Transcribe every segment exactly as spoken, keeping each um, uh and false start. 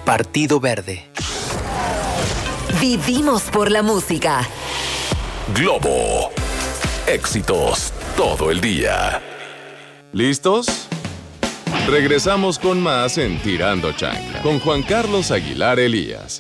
Partido Verde. Vivimos por la música. Globo. Éxitos todo el día. ¿Listos? Regresamos con más en Tirando Chancla con Juan Carlos Aguilar Elías.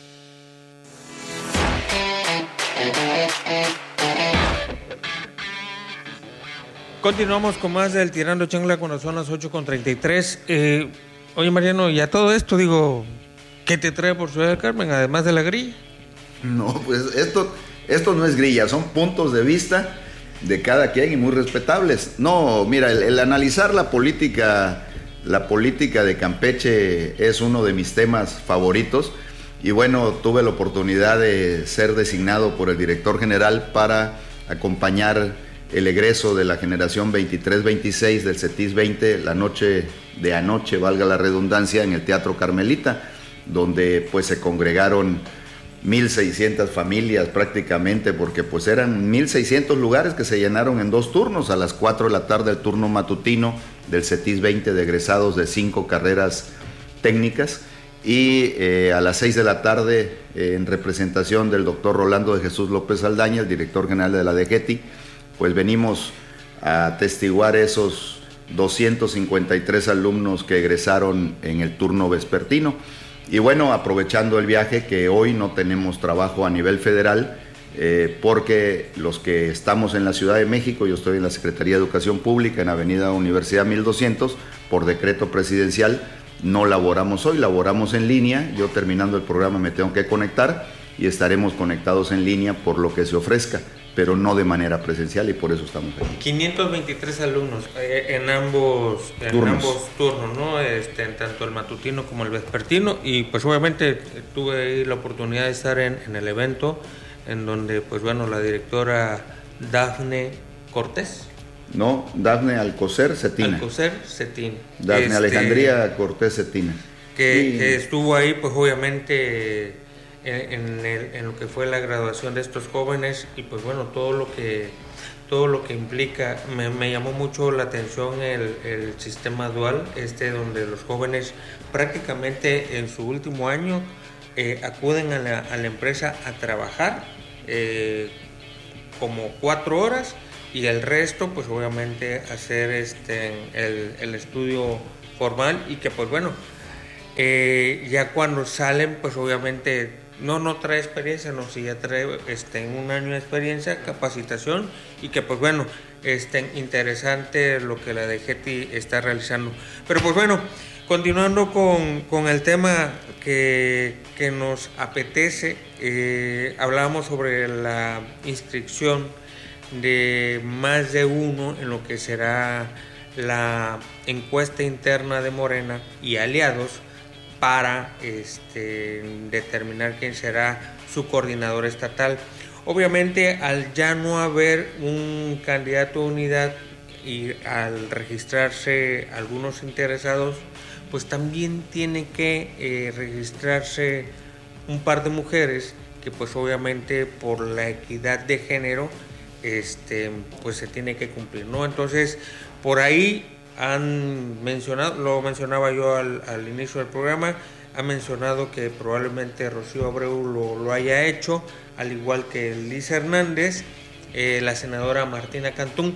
Continuamos con más del Tirando Chancla cuando son las ocho con treinta y tres. Eh, oye, Mariano, y a todo esto, digo, ¿qué te trae por Ciudad del Carmen, además de la grilla? No, pues esto, esto no es grilla, son puntos de vista de cada quien y muy respetables. No, mira, el, el analizar la política, la política de Campeche es uno de mis temas favoritos. Y bueno, tuve la oportunidad de ser designado por el director general para acompañar el egreso de la generación veintitrés veintiséis del CETIS veinte, la noche de anoche, valga la redundancia, en el Teatro Carmelita, donde pues se congregaron mil seiscientas familias prácticamente, porque pues eran mil seiscientos lugares que se llenaron en dos turnos. A las cuatro de la tarde el turno matutino del CETIS veinte de egresados de cinco carreras técnicas, y eh, a las seis de la tarde eh, en representación del doctor Rolando de Jesús López Aldaña, el director general de la D G T I, pues venimos a atestiguar esos doscientos cincuenta y tres alumnos que egresaron en el turno vespertino. Y bueno, aprovechando el viaje, que hoy no tenemos trabajo a nivel federal, eh, porque los que estamos en la Ciudad de México, yo estoy en la Secretaría de Educación Pública en Avenida Universidad mil doscientos, por decreto presidencial, no laboramos hoy, laboramos en línea. Yo terminando el programa me tengo que conectar y estaremos conectados en línea por lo que se ofrezca, pero no de manera presencial, y por eso estamos aquí. quinientos veintitrés alumnos eh, en ambos en turnos. ambos turnos, ¿no? Este, en tanto el matutino como el vespertino, y pues obviamente eh, tuve ahí la oportunidad de estar en, en el evento, en donde pues bueno, la directora Dafne Cortés. No, Dafne Alcocer Cetina. Alcocer Cetina. Dafne este, Alejandría Cortés Cetina. Que, y... que estuvo ahí pues obviamente En, en, el, en lo que fue la graduación de estos jóvenes, y pues bueno, todo lo que todo lo que implica. Me, me llamó mucho la atención el, el sistema dual, este donde los jóvenes prácticamente en su último año eh, acuden a la, a la empresa a trabajar eh, como cuatro horas, y el resto pues obviamente hacer este el, el estudio formal, y que pues bueno eh, ya cuando salen pues obviamente no no trae experiencia, no, si ya trae este, un año de experiencia, capacitación, y que pues bueno, este, interesante lo que la D G T I está realizando. Pero pues bueno, continuando con, con el tema que, que nos apetece, eh, hablábamos sobre la inscripción de más de uno en lo que será la encuesta interna de Morena y aliados, para este, determinar quién será su coordinador estatal. Obviamente, al ya no haber un candidato a unidad y al registrarse algunos interesados, pues también tiene que eh, registrarse un par de mujeres, que pues obviamente por la equidad de género este, pues se tiene que cumplir, ¿no? Entonces, por ahí han mencionado, lo mencionaba yo al, al inicio del programa, ha mencionado que probablemente Rocío Abreu lo, lo haya hecho, al igual que Liz Hernández, eh, la senadora Martina Cantún,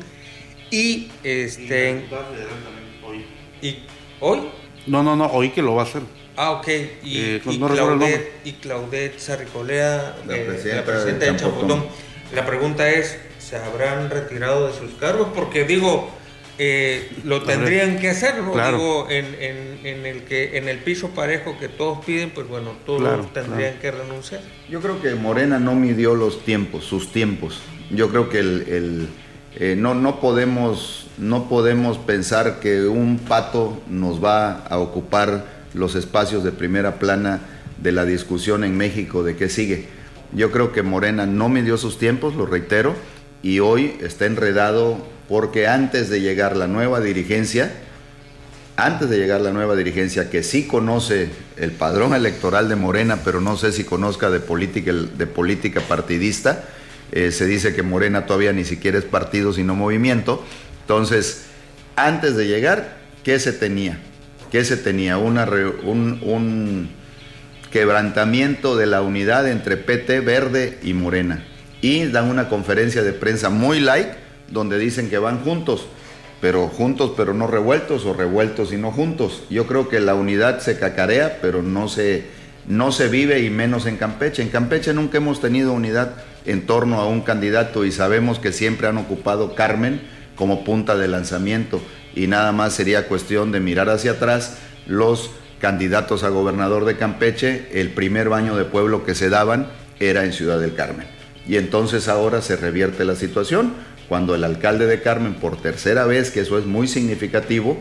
y este... Y la federal también hoy. ¿Y hoy? No, no, no, hoy que lo va a hacer. Ah, ok, y, eh, y, no Claudette, y Claudette Sarricolea, la eh, presidenta, la presidenta de Champotón. La pregunta es, ¿se habrán retirado de sus cargos? Porque digo... Eh, lo tendrían que hacer, ¿no? Claro. Digo, en, en, en el que en el piso parejo que todos piden, pues bueno, todos claro, tendrían claro. que renunciar. Yo creo que Morena no midió los tiempos, sus tiempos. Yo creo que el, el eh, no, no podemos, no podemos pensar que un pato nos va a ocupar los espacios de primera plana de la discusión en México de qué sigue. Yo creo que Morena no midió sus tiempos, lo reitero, y hoy está enredado. Porque antes de llegar la nueva dirigencia, antes de llegar la nueva dirigencia, que sí conoce el padrón electoral de Morena, pero no sé si conozca de política, de política partidista, eh, se dice que Morena todavía ni siquiera es partido sino movimiento. Entonces, antes de llegar, ¿qué se tenía? ¿Qué se tenía? Una, un, un, quebrantamiento de la unidad entre P T, Verde y Morena. Y dan una conferencia de prensa muy light, donde dicen que van juntos, pero juntos pero no revueltos, o revueltos y no juntos. Yo creo que la unidad se cacarea, pero no se, no se vive, y menos en Campeche. En Campeche nunca hemos tenido unidad en torno a un candidato, y sabemos que siempre han ocupado Carmen como punta de lanzamiento, y nada más sería cuestión de mirar hacia atrás los candidatos a gobernador de Campeche. El primer baño de pueblo que se daban era en Ciudad del Carmen, y entonces ahora se revierte la situación cuando el alcalde de Carmen, por tercera vez, que eso es muy significativo,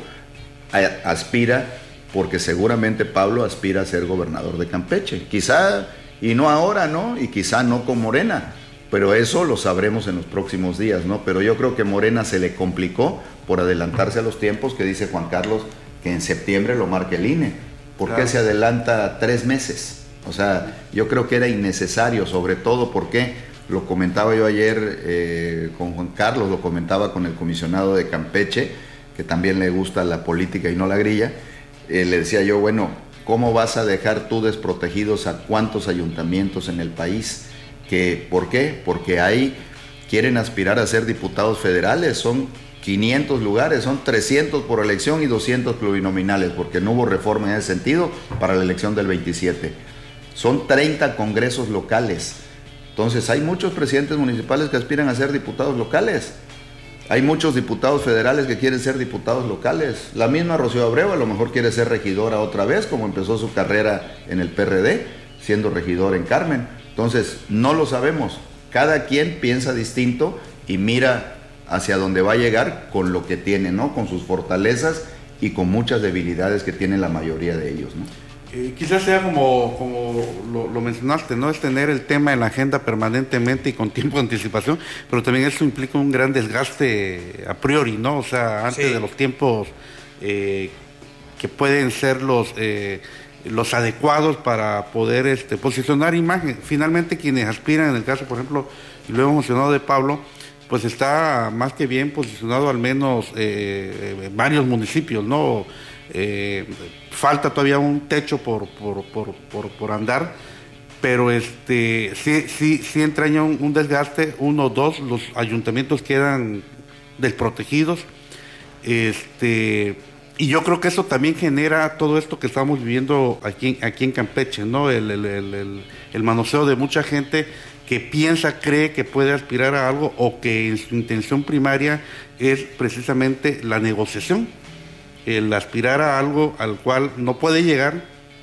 aspira, porque seguramente Pablo aspira a ser gobernador de Campeche, quizá, y no ahora, ¿no? Y quizá no con Morena, pero eso lo sabremos en los próximos días, ¿no? Pero yo creo que Morena se le complicó por adelantarse a los tiempos, que dice Juan Carlos que en septiembre lo marque el I N E. ¿Por qué se adelanta tres meses? O sea, yo creo que era innecesario, sobre todo porque, lo comentaba yo ayer eh, con Juan Carlos, lo comentaba con el comisionado de Campeche, que también le gusta la política y no la grilla, eh, le decía yo, bueno, ¿cómo vas a dejar tú desprotegidos a cuántos ayuntamientos en el país? Que, ¿por qué? Porque ahí quieren aspirar a ser diputados federales, son quinientos lugares, son trescientos por elección y doscientos plurinominales, porque no hubo reforma en ese sentido para la elección del veintisiete. Son treinta congresos locales. Entonces hay muchos presidentes municipales que aspiran a ser diputados locales. Hay muchos diputados federales que quieren ser diputados locales. La misma Rocío Abreu a lo mejor quiere ser regidora otra vez, como empezó su carrera en el P R D, siendo regidora en Carmen. Entonces no lo sabemos. Cada quien piensa distinto y mira hacia dónde va a llegar con lo que tiene, ¿no? Con sus fortalezas y con muchas debilidades que tiene la mayoría de ellos, ¿no? Eh, quizás sea como, como lo, lo mencionaste, ¿no? Es tener el tema en la agenda permanentemente y con tiempo de anticipación, pero también eso implica un gran desgaste a priori, ¿no? O sea, antes sí. de los tiempos eh, que pueden ser los, eh, los adecuados para poder este, posicionar imagen. Finalmente, quienes aspiran, en el caso, por ejemplo, y lo hemos mencionado de Pablo, pues está más que bien posicionado, al menos eh, en varios municipios, ¿no? Eh, falta todavía un techo por, por, por, por, por andar, pero este sí, sí, sí entraña un, un desgaste. Uno, dos, los ayuntamientos quedan desprotegidos, este, y yo creo que eso también genera todo esto que estamos viviendo aquí, aquí en Campeche, ¿no? El, el, el, el, el manoseo de mucha gente que piensa, cree que puede aspirar a algo, o que en su intención primaria es precisamente la negociación, el aspirar a algo al cual no puede llegar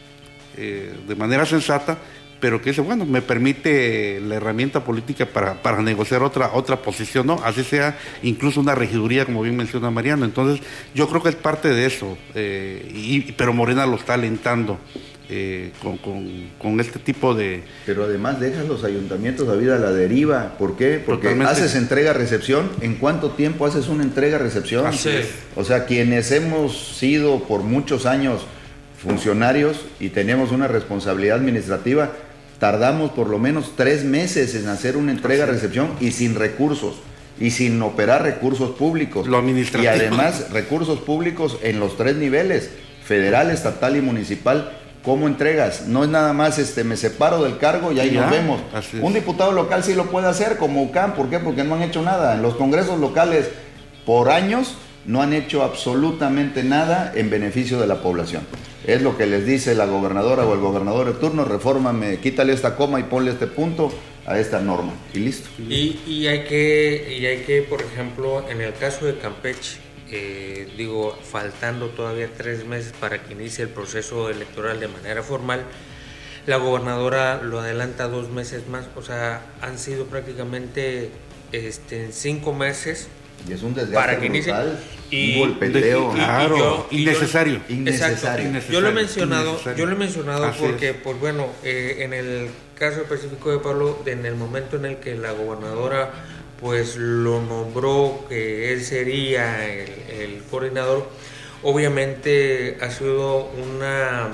eh, de manera sensata, pero que dice, bueno, me permite la herramienta política para, para negociar otra, otra posición, ¿no? Así sea incluso una regiduría, como bien menciona Mariano. Entonces, yo creo que es parte de eso, eh, y, pero Morena lo está alentando. Eh, con, con, con este tipo de... Pero además dejas los ayuntamientos a vida a la deriva. ¿Por qué? Porque Totalmente. Haces entrega-recepción. ¿En cuánto tiempo haces una entrega-recepción? Así es. O sea, quienes hemos sido por muchos años funcionarios y tenemos una responsabilidad administrativa, tardamos por lo menos tres meses en hacer una entrega-recepción y sin recursos, y sin operar recursos públicos. Lo administrativo. Y además recursos públicos en los tres niveles, federal, estatal y municipal. ¿Cómo entregas? No es nada más este, me separo del cargo y ahí ya, nos vemos. Un diputado local sí lo puede hacer, como U C A M. ¿Por qué? Porque no han hecho nada. En los congresos locales, por años, no han hecho absolutamente nada en beneficio de la población. Es lo que les dice la gobernadora o el gobernador de turno: refórmame, quítale esta coma y ponle este punto a esta norma. Y listo. Y, y, hay que, y hay que, por ejemplo, en el caso de Campeche, Eh, digo, faltando todavía tres meses para que inicie el proceso electoral de manera formal, la gobernadora lo adelanta dos meses más. O sea, han sido prácticamente este, cinco meses. Y es un desgaste para que inicie, y, un golpeteo, y, y, claro, y yo, innecesario. Y yo, innecesario. Exacto. innecesario. Yo lo he mencionado, innecesario. yo lo he mencionado Así porque, es. pues bueno, eh, en el caso específico de Pablo, en el momento en el que la gobernadora pues lo nombró, que él sería el, el coordinador, obviamente ha sido una,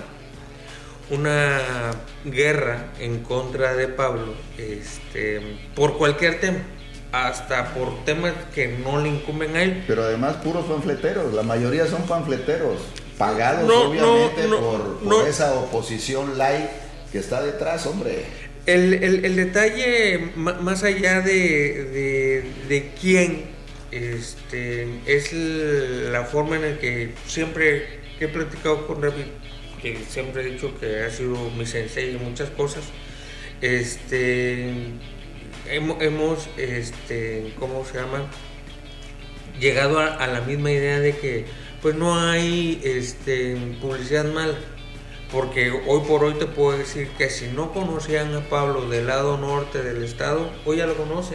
una guerra en contra de Pablo, este, por cualquier tema, hasta por temas que no le incumben a él. Pero además puros panfleteros, la mayoría son panfleteros, pagados no, obviamente no, no, por, por no. esa oposición light que está detrás, hombre. El, el, el detalle, más allá de, de, de quién, este, es la forma en la que siempre he platicado con David, que siempre he dicho que ha sido mi sensei en muchas cosas. Este, hemos, hemos este, ¿cómo se llama? Llegado a, a la misma idea de que pues no hay este, publicidad mala. Porque hoy por hoy te puedo decir que si no conocían a Pablo del lado norte del estado, hoy ya lo conocen.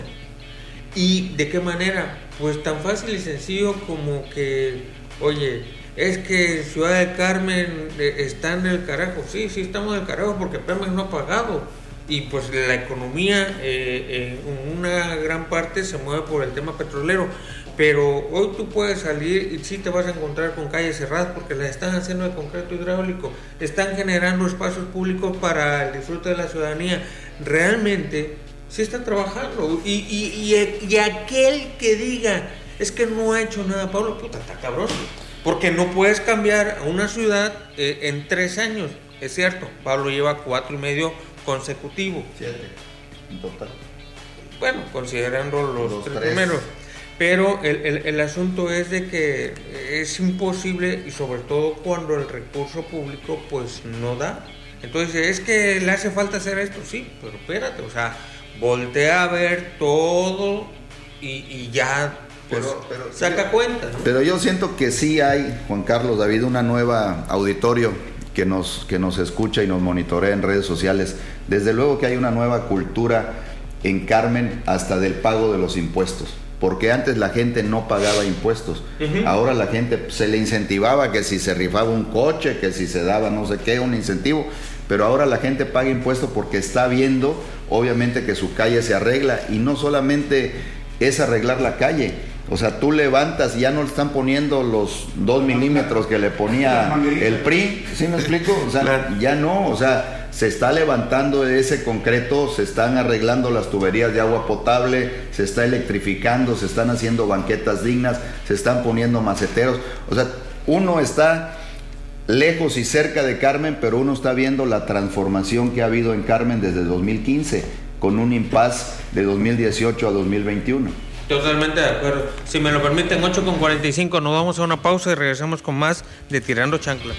¿Y de qué manera? Pues tan fácil y sencillo como que, oye, es que Ciudad del Carmen está en el carajo. Sí, sí estamos en el carajo porque Pemex no ha pagado. Y pues la economía eh, en una gran parte se mueve por el tema petrolero. Pero hoy tú puedes salir y sí te vas a encontrar con calles cerradas porque las están haciendo de concreto hidráulico, están generando espacios públicos para el disfrute de la ciudadanía. Realmente sí están trabajando. Y, y, y, y aquel que diga, es que no ha hecho nada, Pablo, puta, está cabrón. Porque no puedes cambiar a una ciudad eh, en tres años. Es cierto, Pablo lleva cuatro y medio consecutivos. Siete, en total. Bueno, considerando los, los tres, tres primeros. Pero el, el, el asunto es de que es imposible, y sobre todo cuando el recurso público pues no da. Entonces, es que le hace falta hacer esto, sí, pero espérate, o sea, voltea a ver todo y, y ya pues pero, pero, saca pero, cuenta, ¿no? Pero yo siento que sí hay, Juan Carlos, David, una nueva auditorio que nos, que nos escucha y nos monitorea en redes sociales. Desde luego que hay una nueva cultura en Carmen hasta del pago de los impuestos. Porque antes la gente no pagaba impuestos. Uh-huh. Ahora la gente se le incentivaba que si se rifaba un coche, que si se daba no sé qué, un incentivo. Pero ahora la gente paga impuestos porque está viendo, obviamente, que su calle se arregla. Y no solamente es arreglar la calle. O sea, tú levantas y ya no le están poniendo los dos milímetros que le ponía el P R I. ¿Sí me explico? O sea, ya no, o sea... Se está levantando ese concreto, se están arreglando las tuberías de agua potable, se está electrificando, se están haciendo banquetas dignas, se están poniendo maceteros. O sea, uno está lejos y cerca de Carmen, pero uno está viendo la transformación que ha habido en Carmen desde dos mil quince, con un impas de dos mil dieciocho a dos mil veintiuno. Totalmente de acuerdo. Si me lo permiten, ocho con cuarenta y cinco, nos vamos a una pausa y regresamos con más de Tirando Chancla.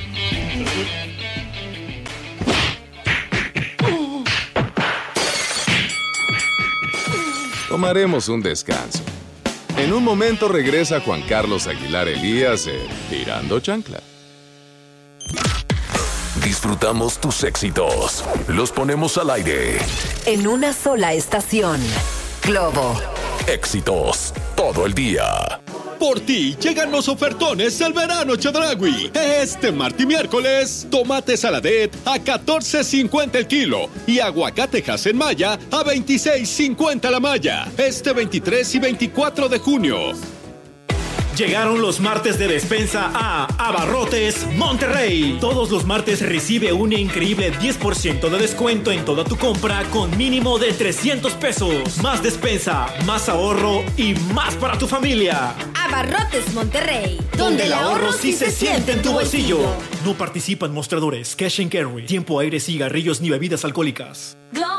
Tomaremos un descanso. En un momento regresa Juan Carlos Aguilar Elías en Tirando Chancla. Disfrutamos tus éxitos. Los ponemos al aire. En una sola estación. Globo. Éxitos todo el día. Por ti llegan los ofertones del verano Chedraui. Este martes y miércoles, tomate saladet a catorce cincuenta el kilo y aguacate en malla a veintiséis cincuenta la malla. Este veintitrés y veinticuatro de junio. Llegaron los martes de despensa a Abarrotes Monterrey. Todos los martes recibe un increíble diez por ciento de descuento en toda tu compra con mínimo de trescientos pesos. Más despensa, más ahorro y más para tu familia. Abarrotes Monterrey, donde, donde el ahorro sí se siente en tu bolsillo. No participan mostradores, cash and carry, tiempo, aire, cigarrillos ni bebidas alcohólicas. Globo.